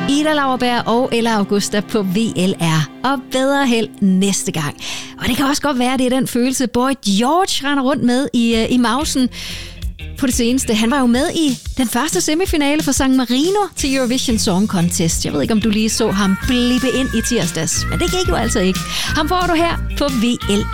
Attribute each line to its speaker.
Speaker 1: Ida Lauerberg og Ella Augusta på VLR. Og bedre held næste gang. Og det kan også godt være, at det er den følelse, Boy George render rundt med i mausen på det seneste. Han var jo med i den første semifinale for San Marino til Eurovision Song Contest. Jeg ved ikke, om du lige så ham blippe ind i tirsdags, men det gik jo altså ikke. Ham får du her på VLR.